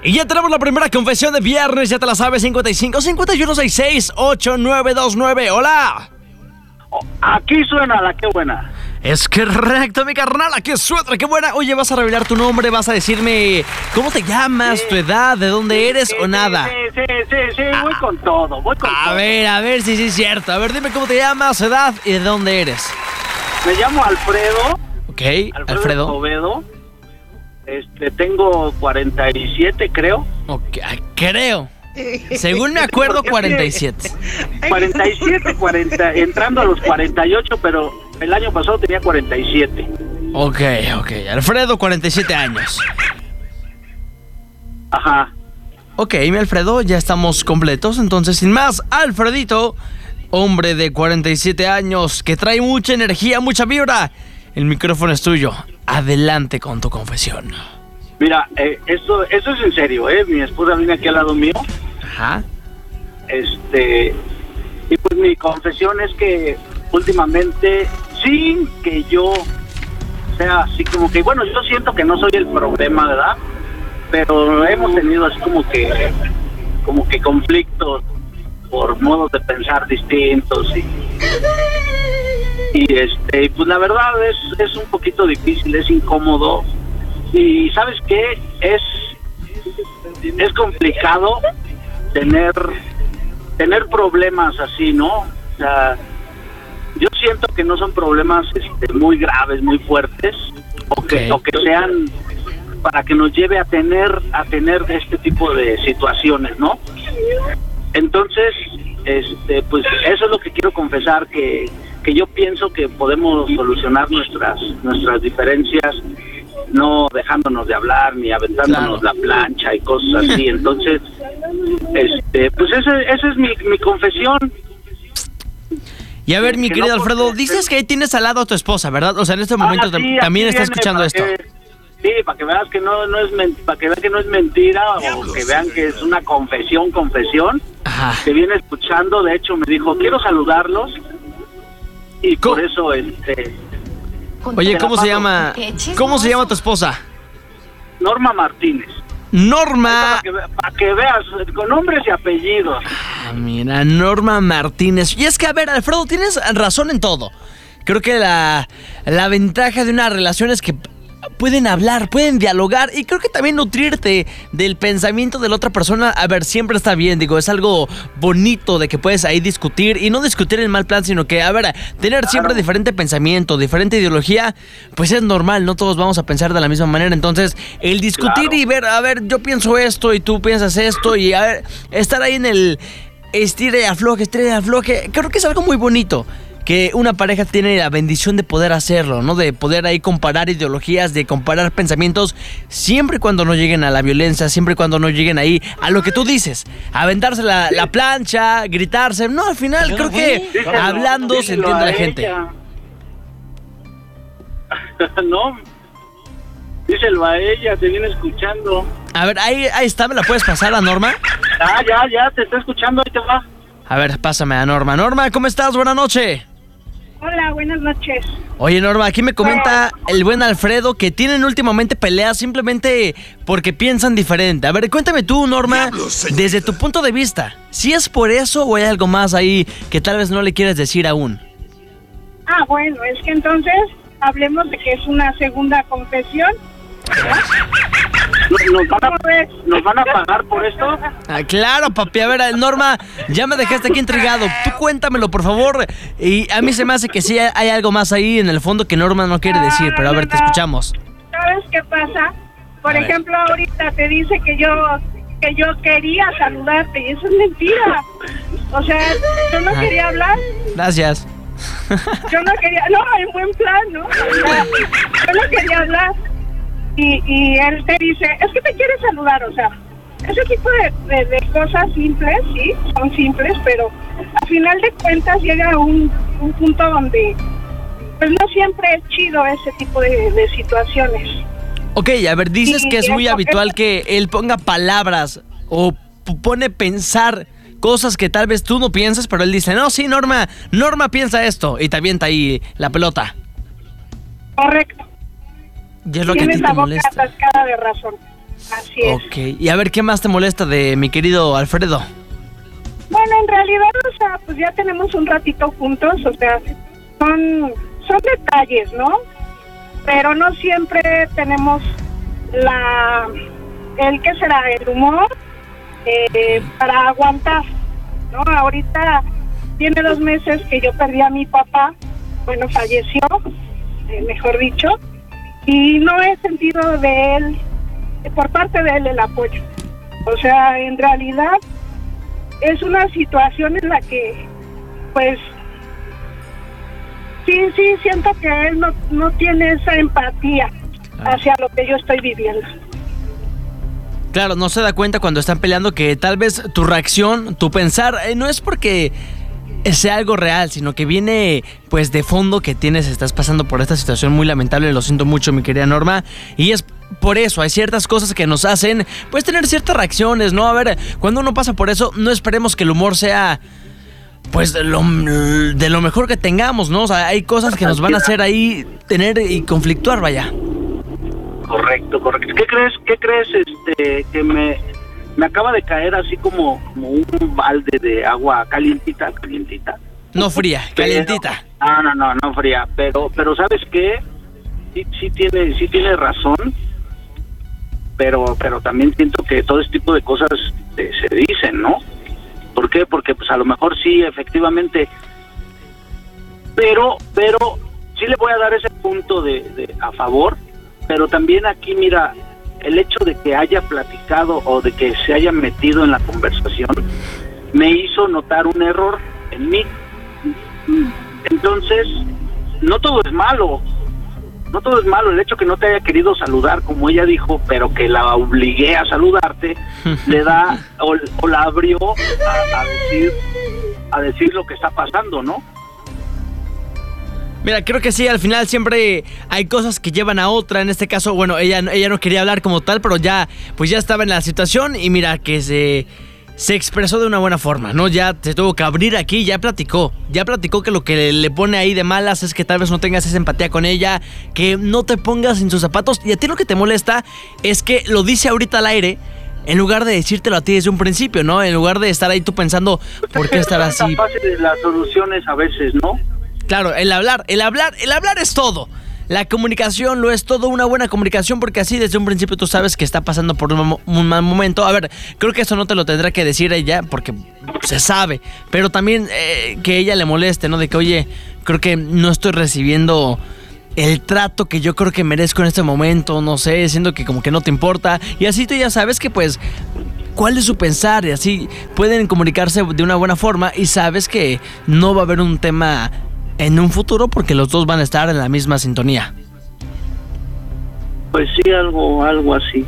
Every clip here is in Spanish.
Y ya tenemos la primera confesión de viernes, ya te la sabes, 55 51 66 8929. ¡Hola! Aquí suena la que buena. Es correcto, mi carnal, qué suerte, qué buena. Oye, ¿vas a revelar tu nombre? ¿Vas a decirme cómo te llamas, tu edad, de dónde eres o nada? Sí, voy con todo, A ver, sí, es cierto. A ver, dime cómo te llamas, edad y de dónde eres. Me llamo Alfredo. Ok, Alfredo. Escobedo. Tengo 47, creo. Ok, creo. Según me acuerdo, 47. 40, entrando a los 48, pero el año pasado tenía 47. Ok. Alfredo, 47 años. Ajá. Ok, mi Alfredo, ya estamos completos. Entonces, sin más, Alfredito, hombre de 47 años, que trae mucha energía, mucha vibra. El micrófono es tuyo. Adelante con tu confesión. Mira, eso es en serio, Mi esposa viene aquí al lado mío. Ajá. Y pues mi confesión es que últimamente, sin que yo sea así como que, bueno, yo siento que no soy el problema, ¿verdad? Pero hemos tenido así como que conflictos por modos de pensar distintos y pues la verdad es un poquito difícil, es incómodo y ¿sabes qué? Es complicado tener problemas así, ¿no? O sea, yo siento que no son problemas muy graves, muy fuertes, o que sean para que nos lleve a tener este tipo de situaciones, ¿no? Entonces, pues eso es lo que quiero confesar, que yo pienso que podemos solucionar nuestras diferencias no dejándonos de hablar ni aventándonos la plancha y cosas así. Entonces, pues esa es mi confesión. Y a ver, mi querido Alfredo, dices que ahí tienes al lado a tu esposa, ¿verdad? O sea, en este momento sí, también está escuchando esto. Sí, para que veas que no es para que vean que no es mentira, o que vean que es una confesión. Ajá. Que viene escuchando. De hecho, me dijo, quiero saludarlos. Y por eso, Oye, ¿cómo se llama tu esposa? Norma Martínez. Norma. Para que veas, con nombres y apellidos. Mira, Norma Martínez. Y es que, a ver, Alfredo, tienes razón en todo. Creo que la ventaja de una relación es que pueden hablar, pueden dialogar y creo que también nutrirte del pensamiento de la otra persona, a ver, siempre está bien, digo, es algo bonito de que puedes ahí discutir y no discutir en mal plan, sino que, a ver, tener siempre diferente pensamiento, diferente ideología, pues es normal, no todos vamos a pensar de la misma manera, entonces el discutir y ver, a ver, yo pienso esto y tú piensas esto y a ver, estar ahí en el estire y afloje, creo que es algo muy bonito. Que una pareja tiene la bendición de poder hacerlo, ¿no? De poder ahí comparar ideologías, de comparar pensamientos, siempre y cuando no lleguen a la violencia, siempre y cuando no lleguen ahí a lo que tú dices, a aventarse la plancha, gritarse. No, al final creo que hablando se entiende la gente. No, díselo a ella, te viene escuchando. A ver, ahí está, ¿me la puedes pasar a Norma? Ya, te está escuchando, ahí te va. A ver, pásame a Norma. Norma, ¿cómo estás? Buenas noches. Hola, buenas noches. Oye, Norma, aquí me comenta el buen Alfredo que tienen últimamente peleas simplemente porque piensan diferente. A ver, cuéntame tú, Norma, desde tu punto de vista, ¿si es por eso o hay algo más ahí que tal vez no le quieres decir aún? Bueno, es que entonces hablemos de que es una segunda confesión. ¿Nos van a pagar por esto? Claro, papi. A ver, Norma, ya me dejaste aquí intrigado. Tú cuéntamelo, por favor. Y a mí se me hace que sí hay algo más ahí en el fondo que Norma no quiere decir. Pero a ver, te escuchamos. ¿Sabes qué pasa? Por ejemplo, ahorita te dice que yo quería saludarte y eso es mentira. O sea, yo no quería hablar. Gracias. Yo no quería, en buen plan, ¿no? O sea, yo no quería hablar. Y él te dice, es que te quiere saludar, o sea, ese tipo de cosas simples, sí, son simples, pero al final de cuentas llega a un punto donde pues no siempre es chido ese tipo de situaciones. Ok, a ver, dices que es muy habitual que él ponga palabras o pone pensar cosas que tal vez tú no piensas, pero él dice, no, sí, Norma piensa esto, y te avienta ahí la pelota. Correcto. Y es lo que a ti te molesta. Tienes la boca atascada de razón. Así es. Ok, y a ver, ¿qué más te molesta de mi querido Alfredo? Bueno, en realidad, o sea, pues ya tenemos un ratito juntos, o sea, son detalles, ¿no? Pero no siempre tenemos ¿qué será? El humor para aguantar, ¿no? Ahorita tiene 2 meses que yo perdí a mi papá, bueno, falleció, mejor dicho, y no he sentido de él, por parte de él, el apoyo. O sea, en realidad es una situación en la que, pues, sí, siento que él no tiene esa empatía hacia lo que yo estoy viviendo. Claro, no se da cuenta cuando están peleando que tal vez tu reacción, tu pensar, no es porque sea algo real, sino que viene pues de fondo que estás pasando por esta situación muy lamentable, lo siento mucho, mi querida Norma, y es por eso, hay ciertas cosas que nos hacen pues tener ciertas reacciones, ¿no? A ver, cuando uno pasa por eso, no esperemos que el humor sea pues de lo mejor que tengamos, ¿no? O sea, hay cosas que nos van a hacer ahí tener y conflictuar, vaya. Correcto. ¿Qué crees que me acaba de caer así como un balde de agua calientita? No fría, calientita. No fría, pero ¿sabes qué? Sí tiene razón, pero también siento que todo este tipo de cosas se dicen, ¿no? ¿Por qué? Porque pues a lo mejor sí, efectivamente, pero sí le voy a dar ese punto de a favor, pero también aquí, mira, el hecho de que haya platicado o de que se haya metido en la conversación me hizo notar un error en mí. Entonces, no todo es malo, el hecho que no te haya querido saludar, como ella dijo, pero que la obligué a saludarte, le da, o la abrió a decir lo que está pasando, ¿no? Mira, creo que sí, al final siempre hay cosas que llevan a otra. En este caso, bueno, ella no quería hablar como tal, pero ya estaba en la situación y mira que se expresó de una buena forma, ¿no? Ya se tuvo que abrir aquí, ya platicó que lo que le pone ahí de malas es que tal vez no tengas esa empatía con ella, que no te pongas en sus zapatos, y a ti lo que te molesta es que lo dice ahorita al aire en lugar de decírtelo a ti desde un principio, ¿no? En lugar de estar ahí tú pensando, ¿por qué estar así? Fácil de las soluciones a veces, ¿no? Claro, el hablar es todo. La comunicación lo es todo, una buena comunicación, porque así desde un principio tú sabes que está pasando por un mal momento. A ver, creo que eso no te lo tendrá que decir ella, porque se sabe, pero también que ella le moleste, ¿no? De que, oye, creo que no estoy recibiendo el trato que yo creo que merezco en este momento, no sé, siendo que como que no te importa, y así tú ya sabes que pues cuál es su pensar, y así pueden comunicarse de una buena forma, y sabes que no va a haber un tema en un futuro porque los dos van a estar en la misma sintonía. Pues sí, algo así.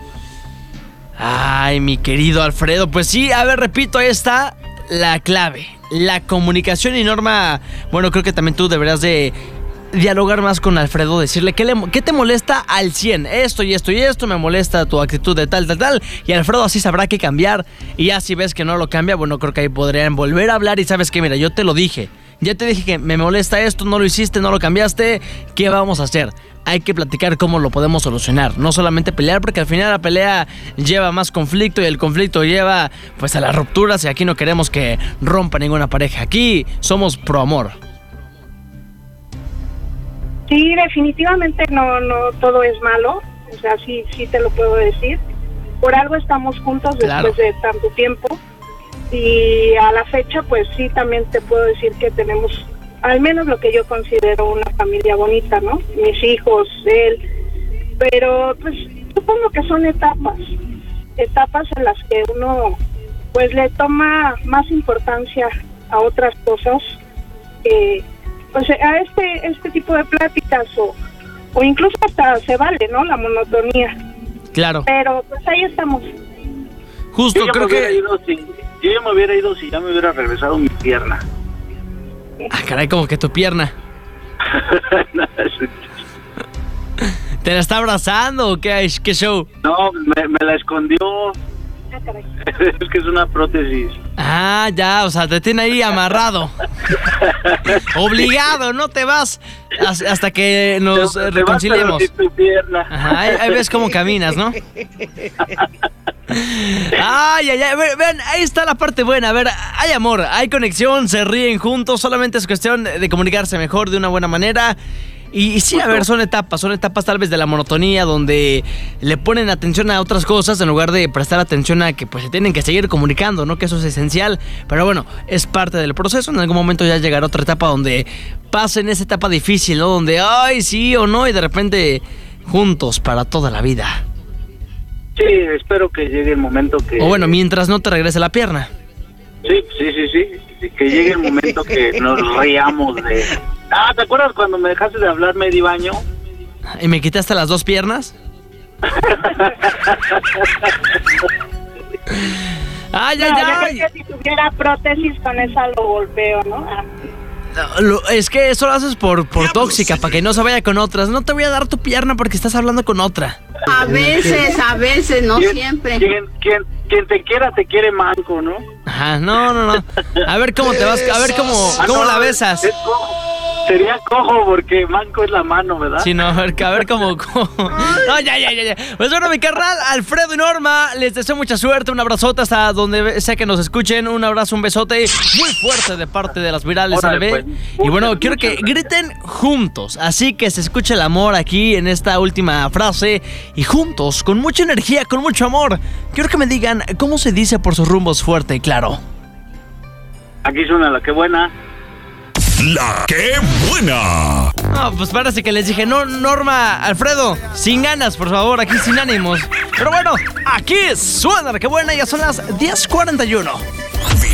Ay, mi querido Alfredo, pues sí, a ver, repito, ahí está la clave, la comunicación. Y Norma, bueno, creo que también tú deberías de dialogar más con Alfredo, decirle qué te molesta al 100, esto y esto y esto, me molesta tu actitud de tal, y Alfredo así sabrá qué cambiar, y ya si ves que no lo cambia, bueno, creo que ahí podrían volver a hablar, y sabes que, mira, yo te lo dije, ya te dije que me molesta esto, no lo hiciste, no lo cambiaste, ¿qué vamos a hacer? Hay que platicar cómo lo podemos solucionar, no solamente pelear, porque al final la pelea lleva más conflicto y el conflicto lleva pues a las rupturas, y aquí no queremos que rompa ninguna pareja, aquí somos pro amor. Sí, definitivamente no todo es malo, o sea, sí te lo puedo decir. Por algo estamos juntos después de tanto tiempo, y a la fecha pues sí también te puedo decir que tenemos al menos lo que yo considero una familia bonita, ¿no? Mis hijos, él, pero pues supongo que son etapas en las que uno pues le toma más importancia a otras cosas que pues a este tipo de pláticas o incluso hasta se vale, ¿no? La monotonía. Claro. Pero pues ahí estamos. Justo, creo que yo ya me hubiera ido si ya me hubiera regresado mi pierna. Ah, caray, como que tu pierna. ¿Te la está abrazando o qué show? No, me la escondió. Ah, caray. Es que es una prótesis. Ah, ya, o sea, te tiene ahí amarrado. Obligado, no te vas hasta que nos Te vas, reconciliemos. pero sin tu pierna. Ajá, ahí ves cómo caminas, ¿no? Ay, vean, ahí está la parte buena. A ver, hay amor, hay conexión, se ríen juntos. Solamente es cuestión de comunicarse mejor, de una buena manera. Y sí, a ver, son etapas tal vez de la monotonía, donde le ponen atención a otras cosas en lugar de prestar atención a que pues se tienen que seguir comunicando, ¿no? Que eso es esencial. Pero bueno, es parte del proceso. En algún momento ya llegará otra etapa donde pasen esa etapa difícil, ¿no? Donde, ay, sí o no, y de repente juntos para toda la vida. Sí, espero que llegue el momento que... O bueno, mientras no te regrese la pierna. Sí. Que llegue el momento que nos riamos de... Ah, ¿te acuerdas cuando me dejaste de hablar medio año? ¿Y me quitaste las dos piernas? ¡Ay, No, ay, yo ay! creo que si tuviera prótesis con esa lo golpeo, ¿no? Ah. Es que eso lo haces por tóxica, para que no se vaya con otras. No te voy a dar tu pierna porque estás hablando con otra. A veces, no siempre. Quien te quiera te quiere manco, ¿no? Ajá, no. A ver cómo te vas, a ver cómo la besas. Es cojo. Sería cojo porque manco es la mano, ¿verdad? Sí, no, a ver cómo. No, ya. Pues bueno, mi carnal, Alfredo y Norma, les deseo mucha suerte. Un abrazote hasta donde sea que nos escuchen. Un abrazo, un besote muy fuerte de parte de las virales Órale, LB. pues, Y bueno, muchas quiero que gracias. griten juntos. Así que se escuche el amor aquí en esta última frase. Y juntos, con mucha energía, con mucho amor. Quiero que me digan cómo se dice por sus rumbos fuerte y claro. Aquí suena la que buena. La que buena. No, pues parece que les dije, no, Norma, Alfredo, sin ganas, por favor, aquí sin ánimos. Pero bueno, aquí suena la que buena, ya son las 10:41.